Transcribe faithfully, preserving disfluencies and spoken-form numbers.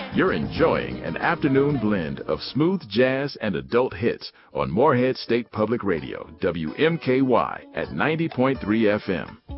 You're enjoying an afternoon blend of smooth jazz and adult hits on Morehead State Public Radio, W M K Y at ninety point three F M.